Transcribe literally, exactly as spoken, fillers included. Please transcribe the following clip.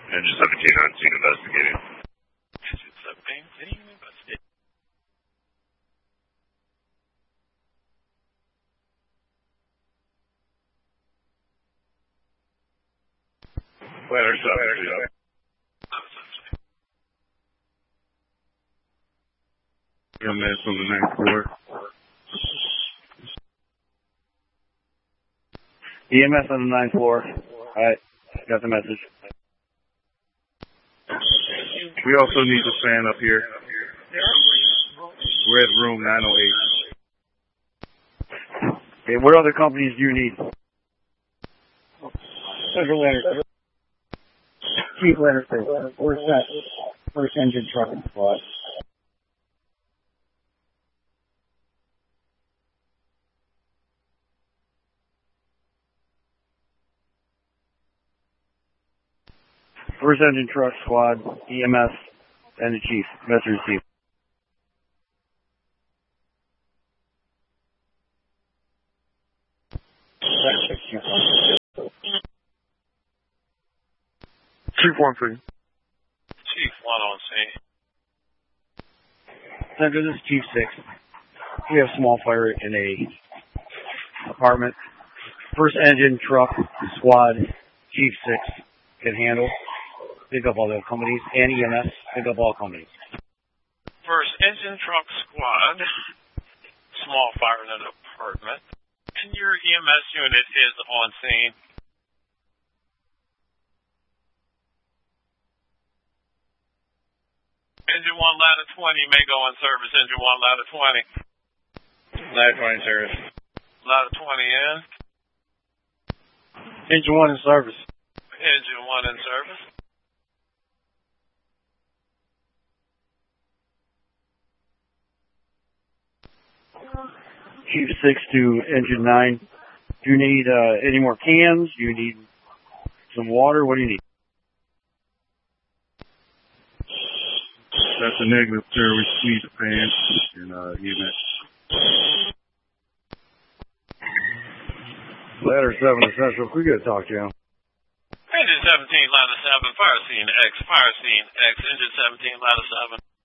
Engine seventeen on scene investigating. Engine seventeen, scene investigating. Ladder seven. E M S on the ninth floor. E M S on the ninth floor. Alright, got the message. We also need the fan up here. We're at room nine oh eight. Okay, what other companies do you need? Central Leonard. Chief Leonard, where's that first engine truck and squad? First engine truck squad, E M S, and the chief. Message received. Chief one, please. Chief one on scene. Center, this is Chief six. We have a small fire in a apartment. First engine truck squad, Chief six can handle. Pick up all the companies, and E M S, pick up all companies. First engine truck squad, small fire in an apartment, and your E M S unit is on scene. Engine one, ladder twenty, may go in service. Engine one, ladder twenty. Ladder twenty service. Ladder twenty in. Engine one in service. Engine one in service. Chief six to engine nine. Do you need uh, any more cans? Do you need some water? What do you need? That's a negative, sir. We just need the fan and uh, E M S. Ladder seven to Central. We got to talk to you. Engine seventeen, ladder seven, fire scene X, fire scene X, engine seventeen, ladder seven.